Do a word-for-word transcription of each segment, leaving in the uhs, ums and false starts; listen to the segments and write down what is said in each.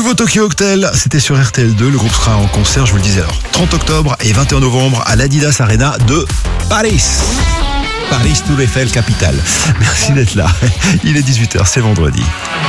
Nouveau Tokyo Hotel, c'était sur R T L deux. Le groupe sera en concert, je vous le disais alors, trente octobre et vingt et un novembre à l'Adidas Arena de Paris. Paris, Tour Eiffel, capitale. Merci d'être là. Il est dix-huit heures, c'est vendredi.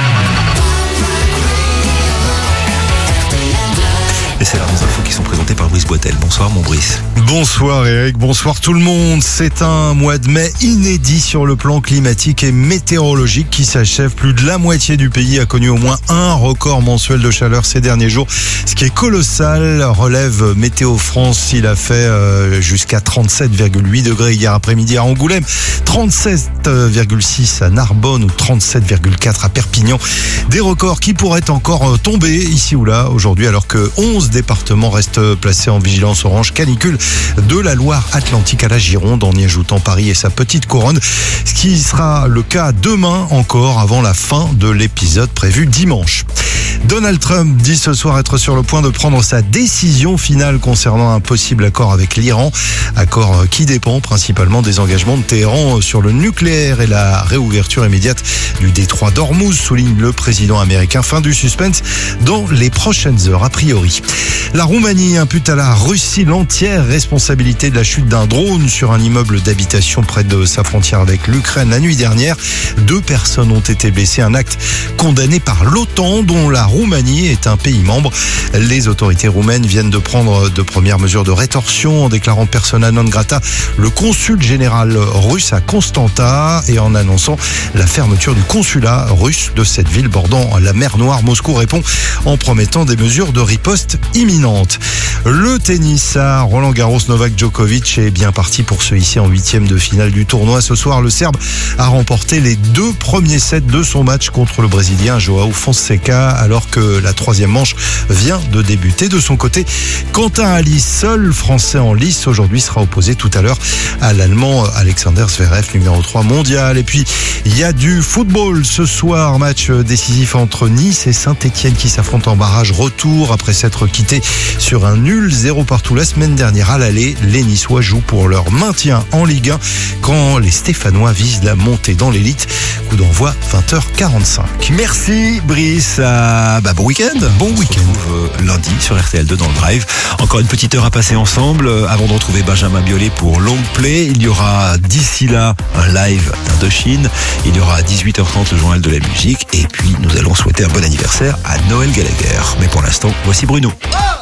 Et c'est l'heure des infos qui sont présentées par Brice Boitel. Bonsoir mon Brice. Bonsoir Eric, bonsoir tout le monde. C'est un mois de mai inédit sur le plan climatique et météorologique qui s'achève. Plus de la moitié du pays a connu au moins un record mensuel de chaleur ces derniers jours. Ce qui est colossal, relève Météo France. Il a fait euh, jusqu'à trente-sept virgule huit degrés hier après-midi à Angoulême, trente-sept virgule six à Narbonne ou trente-sept virgule quatre à Perpignan. Des records qui pourraient encore tomber ici ou là aujourd'hui alors que onze départements restent placés en vigilance orange canicule de la Loire-Atlantique à la Gironde, en y ajoutant Paris et sa petite couronne, ce qui sera le cas demain encore avant la fin de l'épisode prévu dimanche. Donald Trump dit ce soir être sur le point de prendre sa décision finale concernant un possible accord avec l'Iran, accord qui dépend principalement des engagements de Téhéran sur le nucléaire et la réouverture immédiate du détroit d'Ormuz, souligne le président américain. Fin du suspense dans les prochaines heures a priori. La Roumanie impute à la Russie l'entière responsabilité de la chute d'un drone sur un immeuble d'habitation près de sa frontière avec l'Ukraine la nuit dernière. Deux personnes ont été blessées, un acte condamné par l'OTAN dont la Roumanie est un pays membre. Les autorités roumaines viennent de prendre de premières mesures de rétorsion en déclarant persona non grata le consul général russe à Constanta et en annonçant la fermeture du consulat russe de cette ville bordant la mer Noire. Moscou répond en promettant des mesures de riposte imminentes. Le tennis à Roland-Garros, Novak Djokovic est bien parti pour se hisser en huitième de finale du tournoi. Ce soir, le Serbe a remporté les deux premiers sets de son match contre le Brésilien João Fonseca, alors que la troisième manche vient de débuter. De son côté, Quentin Halys, seul Français en lice, aujourd'hui sera opposé tout à l'heure à l'Allemand Alexander Zverev, numéro trois mondial. Et puis, il y a du football ce soir, match décisif entre Nice et Saint-Etienne qui s'affrontent en barrage retour après s'être quittés sur un nul zéro partout la semaine dernière à l'aller. Les Niçois jouent pour leur maintien en Ligue un quand les Stéphanois visent la montée dans l'élite. Coup d'envoi vingt heures quarante-cinq. Merci Brice. Euh, bah, bon week-end. Bon week-end. On se retrouve euh, lundi sur R T L deux dans le Drive. Encore une petite heure à passer ensemble euh, avant de retrouver Benjamin Biolay pour Long Play. Il y aura d'ici là un live d'Indochine. Il y aura à dix-huit heures trente le journal de la musique. Et puis nous allons souhaiter un bon anniversaire à Noël Gallagher. Mais pour l'instant, voici Bruno. Oh